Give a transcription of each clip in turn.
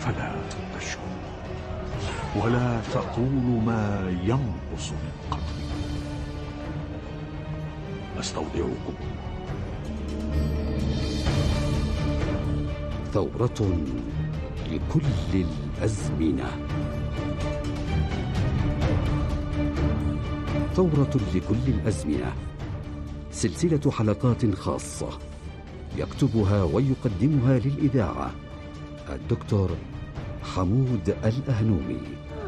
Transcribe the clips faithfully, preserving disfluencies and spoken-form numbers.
فلا تشكو ولا تقول ما ينقص من قدري. أستودعكم. ثورة لكل الأزمنة. ثورة لكل الأزمنة، سلسلة حلقات خاصة يكتبها ويقدمها للإذاعة الدكتور حمود الأهنومي.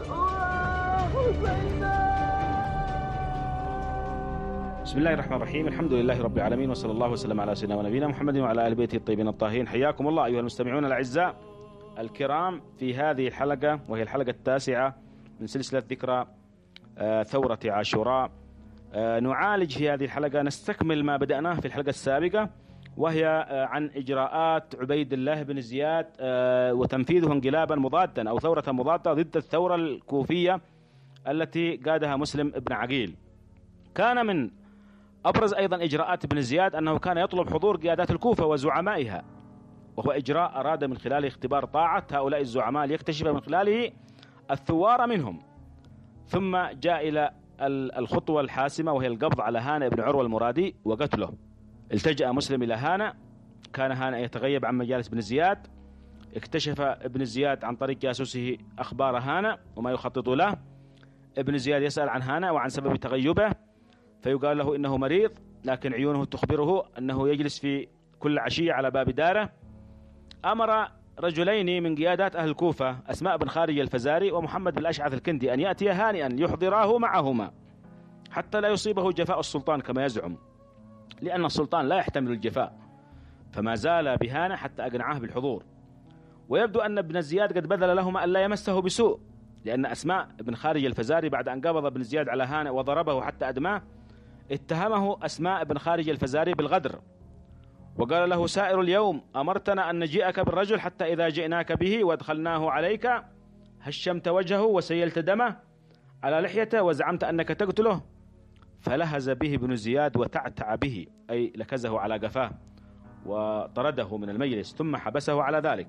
بسم الله الرحمن الرحيم، الحمد لله رب العالمين، وصلى الله وسلم على سيدنا ونبينا محمد وعلى آل بيته الطيبين الطاهرين. حياكم الله أيها المستمعون الأعزاء الكرام في هذه الحلقة، وهي الحلقة التاسعة من سلسلة ذكرى ثورة عاشوراء. نعالج في هذه الحلقة، نستكمل ما بدأناه في الحلقة السابقة، وهي عن إجراءات عبيد الله بن زياد وتنفيذه انقلابا مضادا أو ثورة مضادة ضد الثورة الكوفية التي قادها مسلم بن عقيل. كان من أبرز أيضا إجراءات ابن زياد أنه كان يطلب حضور قيادات الكوفة وزعمائها، وهو إجراء أراد من خلاله اختبار طاعة هؤلاء الزعماء ليكتشف من خلاله الثوار منهم. ثم جاء إلى الخطوة الحاسمة، وهي القبض على هانئ بن عروة المرادي وقتله. التجأ مسلم إلى هانئ، كان هانئ يتغيب عن مجالس ابن زياد. اكتشف ابن زياد عن طريق جاسوسه أخبار هانئ وما يخطط له. ابن زياد يسأل عن هانئ وعن سبب تغيبه، فيقال له إنه مريض، لكن عيونه تخبره أنه يجلس في كل عشية على باب داره. أمر رجلين من قيادات أهل الكوفة، أسماء بن خارج الفزاري ومحمد بن الأشعث الكندي، أن يأتي هانئا يحضراه معهما حتى لا يصيبه جفاء السلطان كما يزعم، لأن السلطان لا يحتمل الجفاء، فما زال بهانئ حتى أقنعه بالحضور. ويبدو أن ابن زياد قد بذل لهما ألا يمسه بسوء، لأن أسماء بن خارج الفزاري بعد أن قبض ابن زياد على هانئ وضربه حتى أدماه، اتهمه أسماء بن خارج الفزاري بالغدر، وقال له: سائر اليوم أمرتنا أن نجيئك بالرجل، حتى إذا جئناك به وادخلناه عليك هشمت وجهه وسيلت دمه على لحيته وزعمت أنك تقتله. فلهز به ابن زياد وتعتع به، أي لكزه على قفاه وطرده من المجلس، ثم حبسه على ذلك.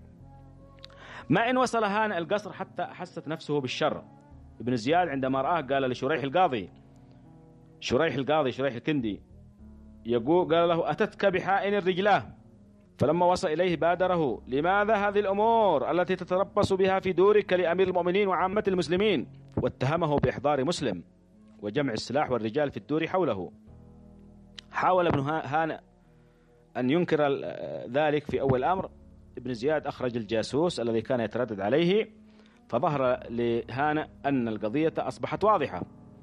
ما إن وصل هانئ القصر حتى أحست نفسه بالشر. ابن زياد عندما رآه قال لشريح القاضي شريح القاضي شريح الكندي يقول قال له: أتتك بحائن الرجلاه. فلما وصل إليه بادره: لماذا هذه الأمور التي تتربص بها في دورك لأمير المؤمنين وعامة المسلمين؟ واتهمه بإحضار مسلم وجمع السلاح والرجال في الدور حوله. حاول ابن هانئ أن ينكر ذلك في أول الأمر. ابن زياد أخرج الجاسوس الذي كان يتردد عليه، فظهر لهانئ أن القضية أصبحت واضحة،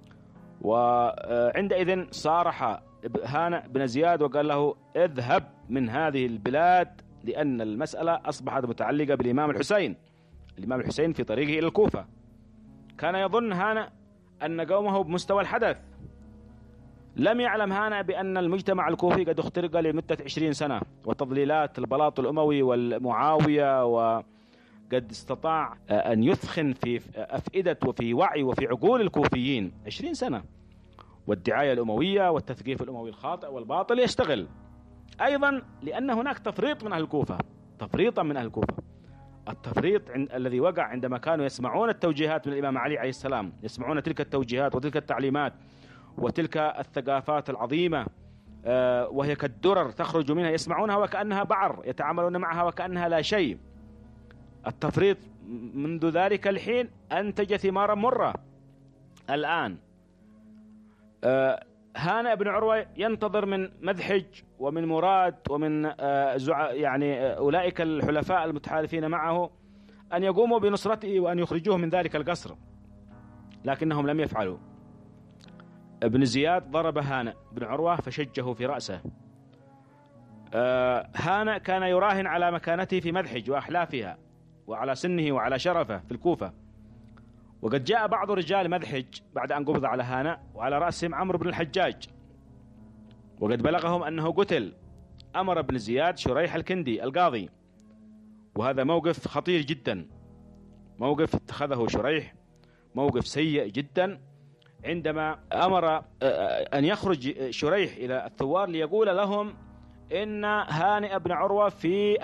وعندئذ صارح هانئ بن زياد وقال له: اذهب من هذه البلاد، لأن المسألة أصبحت متعلقة بالإمام الحسين. الإمام الحسين في طريقه إلى الكوفة. كان يظن هانئ أن قومه بمستوى الحدث. لم يعلم هانئ بأن المجتمع الكوفي قد اخترق لمدة عشرين سنة، وتضليلات البلاط الأموي والمعاوية، وقد استطاع أن يثخن في أفئدة وفي وعي وفي عقول الكوفيين عشرين سنة، والدعاية الأموية والتثقيف الأموي الخاطئ والباطل يشتغل. أيضا لأن هناك تفريط من أهل الكوفة، تفريطا من أهل الكوفة. التفريط الذي وقع عندما كانوا يسمعون التوجيهات من الإمام علي عليه السلام، يسمعون تلك التوجيهات وتلك التعليمات وتلك الثقافات العظيمة وهي كالدرر تخرج منها، يسمعونها وكأنها بعر، يتعاملون معها وكأنها لا شيء. التفريط منذ ذلك الحين أنتج ثمارا مرة. الآن هانئ بن عروة ينتظر من مذحج ومن مراد ومن يعني أولئك الحلفاء المتحالفين معه أن يقوموا بنصرته وأن يخرجوه من ذلك القصر، لكنهم لم يفعلوا. ابن زياد ضرب هانئ بن عروة فشجه في رأسه. هانئ كان يراهن على مكانته في مذحج وأحلافها وعلى سنه وعلى شرفه في الكوفة. وقد جاء بعض رجال مذحج بعد أن قبض على هانئ، وعلى رأسهم عمرو بن الحجاج، وقد بلغهم أنه قتل. أمر ابن زياد شريح الكندي القاضي، وهذا موقف خطير جدا، موقف اتخذه شريح، موقف سيء جدا، عندما أمر أن يخرج شريح إلى الثوار ليقول لهم إن هانئ بن عروة في